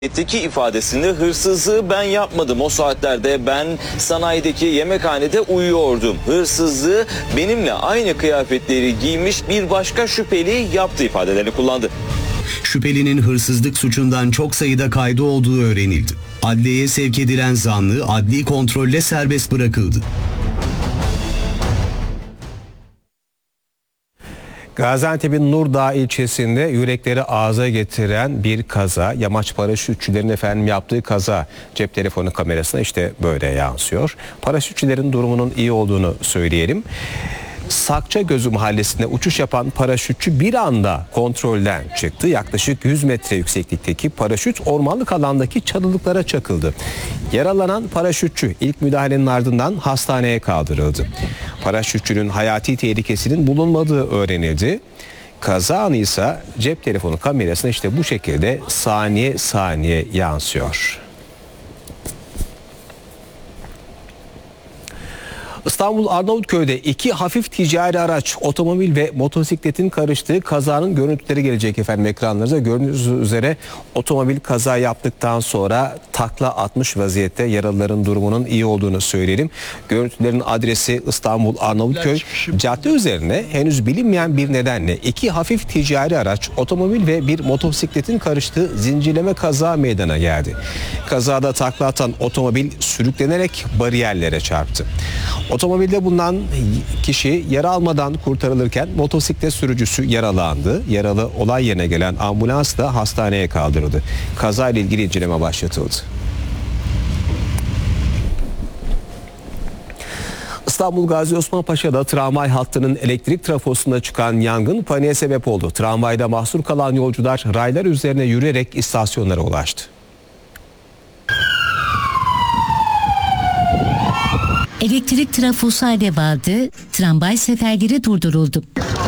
Teki ifadesinde hırsızlığı ben yapmadım. O saatlerde ben sanayideki yemekhanede uyuyordum. Hırsızlığı benimle aynı kıyafetleri giymiş bir başka şüpheli yaptı ifadelerini kullandı. Şüphelinin hırsızlık suçundan çok sayıda kaydı olduğu öğrenildi. Adliyeye sevk edilen zanlı adli kontrolle serbest bırakıldı. Gaziantep'in Nurdağ ilçesinde yürekleri ağza getiren bir kaza, yamaç paraşütçülerin yaptığı kaza cep telefonu kamerasına işte böyle yansıyor. Paraşütçülerin durumunun iyi olduğunu söyleyelim. Sakçagözü mahallesinde uçuş yapan paraşütçü bir anda kontrolden çıktı. Yaklaşık 100 metre yükseklikteki paraşüt ormanlık alandaki çalılıklara çakıldı. Yaralanan paraşütçü ilk müdahalenin ardından hastaneye kaldırıldı. Paraşütçünün hayati tehlikesinin bulunmadığı öğrenildi. Kaza anı ise cep telefonu kamerasına işte bu şekilde saniye saniye yansıyor. İstanbul Arnavutköy'de iki hafif ticari araç, otomobil ve motosikletin karıştığı kazanın görüntüleri gelecek efendim ekranlarınıza. Gördüğünüz üzere otomobil kaza yaptıktan sonra takla atmış vaziyette, yaralıların durumunun iyi olduğunu söyleyelim. Görüntülerin adresi İstanbul Arnavutköy. Cadde üzerine henüz bilinmeyen bir nedenle iki hafif ticari araç, otomobil ve bir motosikletin karıştığı zincirleme kaza meydana geldi. Kazada takla atan otomobil sürüklenerek bariyerlere çarptı. Otomobilde bulunan kişi yara almadan kurtarılırken motosiklet sürücüsü yaralandı. Yaralı olay yerine gelen ambulans da hastaneye kaldırıldı. Kazayla ilgili inceleme başlatıldı. İstanbul Gazi Osman Paşa'da tramvay hattının elektrik trafosunda çıkan yangın paniğe sebep oldu. Tramvayda mahsur kalan yolcular raylar üzerine yürüyerek istasyonlara ulaştı. Elektrik trafosu alev aldı, tramvay seferleri durduruldu.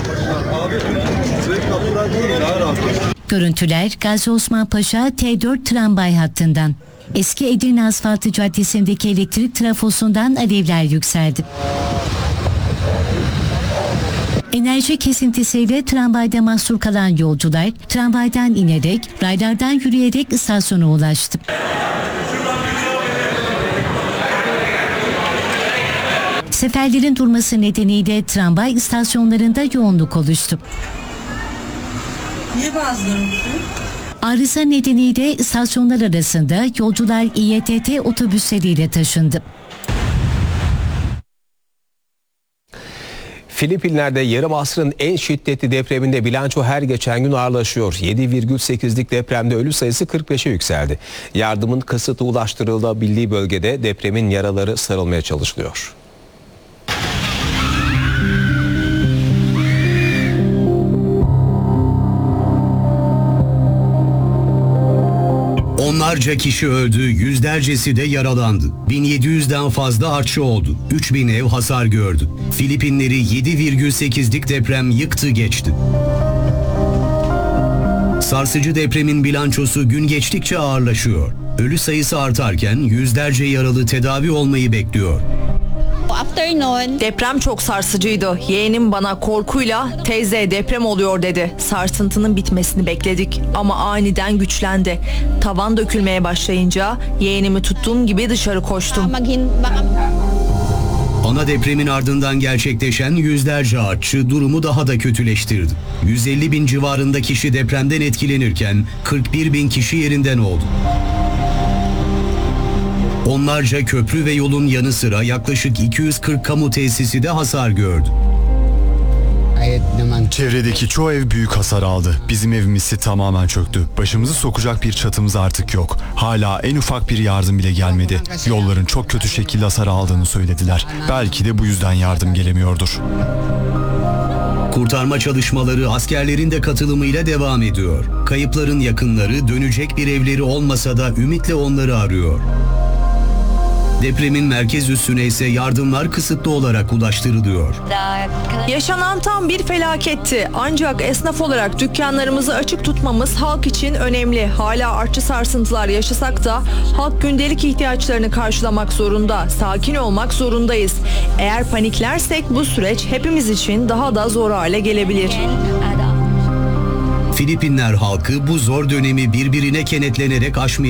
Görüntüler Gazi Osman Paşa T4 tramvay hattından. Eski Edirne Asfaltı Caddesi'ndeki elektrik trafosundan alevler yükseldi. Enerji kesintisiyle tramvayda mahsur kalan yolcular tramvaydan inerek, raylardan yürüyerek istasyona ulaştı. Seferlerin durması nedeniyle tramvay istasyonlarında yoğunluk oluştu. Niye bazıları? Arıza nedeniyle istasyonlar arasında yolcular İETT otobüsleriyle taşındı. Filipinler'de yarım asrın en şiddetli depreminde bilanço her geçen gün ağırlaşıyor. 7,8'lik depremde ölü sayısı 45'e yükseldi. Yardımın kısıtlı ulaştırılabildiği bölgede depremin yaraları sarılmaya çalışılıyor. Onlarca kişi öldü, yüzlercesi de yaralandı. 1700'den fazla artçı oldu. 3000 ev hasar gördü. Filipinleri 7,8'lik deprem yıktı geçti. Sarsıcı depremin bilançosu gün geçtikçe ağırlaşıyor. Ölü sayısı artarken yüzlerce yaralı tedavi olmayı bekliyor. Deprem çok sarsıcıydı. Yeğenim bana korkuyla "Teyze, deprem oluyor" dedi. Sarsıntının bitmesini bekledik ama aniden güçlendi. Tavan dökülmeye başlayınca yeğenimi tuttuğum gibi dışarı koştum. Ana depremin ardından gerçekleşen yüzlerce artçı durumu daha da kötüleştirdi. 150 bin civarında kişi depremden etkilenirken 41 bin kişi yerinden oldu. Onlarca köprü ve yolun yanı sıra yaklaşık 240 kamu tesisi de hasar gördü. Çevredeki çoğu ev büyük hasar aldı. Bizim evimiz ise tamamen çöktü. Başımızı sokacak bir çatımız artık yok. Hala en ufak bir yardım bile gelmedi. Yolların çok kötü şekilde hasar aldığını söylediler. Belki de bu yüzden yardım gelemiyordur. Kurtarma çalışmaları askerlerin de katılımıyla devam ediyor. Kayıpların yakınları dönecek bir evleri olmasa da ümitle onları arıyor. Depremin merkez üssüne ise yardımlar kısıtlı olarak ulaştırılıyor. Yaşanan tam bir felaketti. Ancak esnaf olarak dükkanlarımızı açık tutmamız halk için önemli. Hala artçı sarsıntılar yaşasak da halk gündelik ihtiyaçlarını karşılamak zorunda. Sakin olmak zorundayız. Eğer paniklersek bu süreç hepimiz için daha da zor hale gelebilir. Filipinler halkı bu zor dönemi birbirine kenetlenerek aşmaya